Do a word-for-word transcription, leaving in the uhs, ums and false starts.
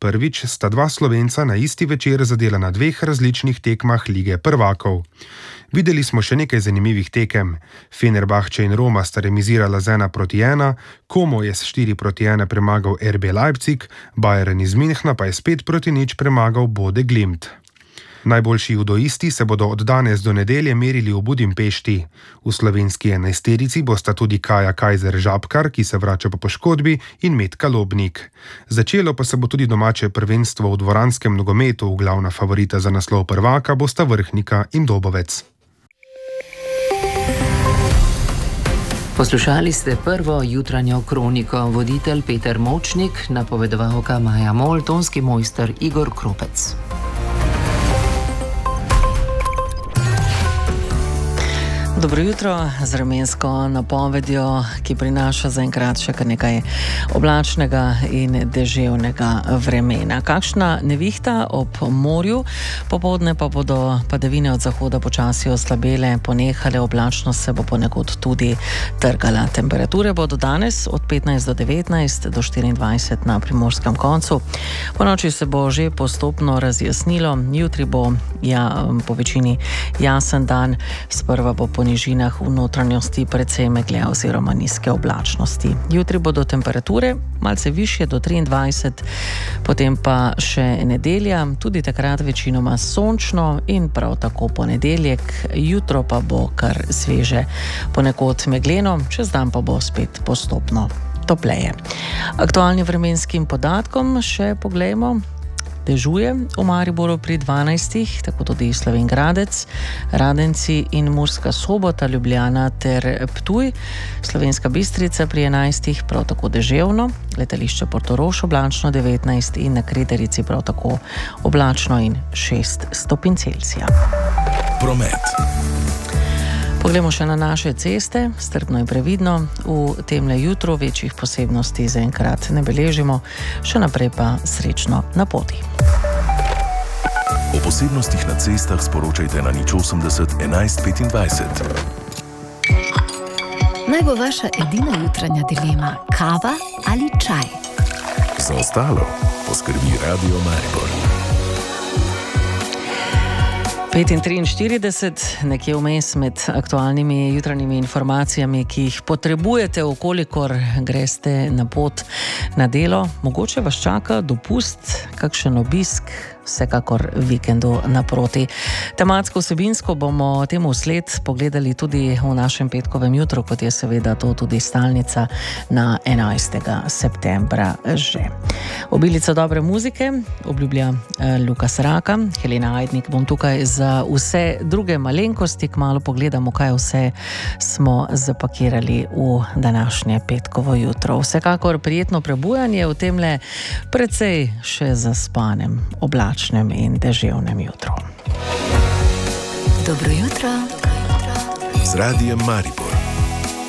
Prvič sta dva Slovenca na isti večer zadela na dveh različnih tekmah Lige prvakov. Videli smo še nekaj zanimivih tekem. Fenerbahče in Roma sta remizirala z ena proti ena, Como je s štiri proti ena premagal er bé Leipzig, Bayern iz Münchna pa je spet proti nič premagal Bode Glimt. Najboljši judoisti se bodo od danes do nedelje merili v Budimpešti. V slovenski enajsterici bosta tudi Kaja Kajzer Žabkar, ki se vrača po poškodbi, in Metka Lobnik. Začelo pa se bo tudi domače prvenstvo v dvoranskem nogometu, glavna favorita za naslov prvaka bosta Vrhnika in Dobovec. Poslušali ste prvo jutranjo kroniko, voditelj Peter Močnik, napovedovalka Maja Mol, tonski mojster Igor Kropec. Dobro jutro, z vremensko napovedjo, ki prinaša zaenkrat še kar nekaj oblačnega in deževnega vremena. Kakšna nevihta ob morju, popoldne pa bodo padavine od zahoda počasi oslabele, ponehale, oblačnost se bo ponekod tudi trgala. Temperature bodo danes od petnajst do devetnajst do štiriindvajset na primorskem koncu. Po noči se bo že postopno razjasnilo, jutri bo ja, po večini jasen dan, sprva bo po nižinah v notranjosti precej megle oziroma nizke oblačnosti. Jutri bodo temperature malce višje do triindvajset, potem pa še nedelja, tudi takrat večinoma sončno in prav tako ponedeljek, jutro pa bo kar sveže, ponekod megleno, čez dan pa bo spet postopno topleje. Aktualnim vremenskim podatkom še poglejmo. Dežuje v Mariboru pri dvanajstih, tako tudi Slovenj Gradec, Radenci in Murska Sobota, Ljubljana ter Ptuj. Slovenska Bistrica pri enajstih, prav tako deževno, letališče Portorož oblačno devetnajst in na Krederici prav tako oblačno in šest stopinj Celzija. Promet. Poglejmo še na naše ceste, strpno in previdno. V temle jutro večjih posebnosti zaenkrat ne beležimo, še naprej pa srečno na poti. O posebnostih na cestah sporočajte na nič osemdeset enajst petindvajset. Naj bo vaša edina jutranja dilema kava ali čaj. Za ostalo poskrbi Radio Maribor. pet in triinštirideset, nekje vmes med aktualnimi jutranjimi informacijami, ki jih potrebujete, okolikor greste na pot na delo. Mogoče vas čaka dopust, kakšen obisk, vsekakor vikendu naproti. Tematsko vsebinsko bomo temu sled pogledali tudi v našem petkovem jutru, kot je seveda to tudi stalnica na enajstega septembra že. Obilico dobre muzike obljublja Lukas Raka, Helena Ajdnik bom tukaj za vse druge malenkosti, kmalu pogledamo, kaj vse smo zapakirali v današnje petkovo jutro. Vsekakor prijetno prebujanje v temle precej še zaspanem oblačnem in deževnem jutru. Dobro jutro. Z Radijem Maribor.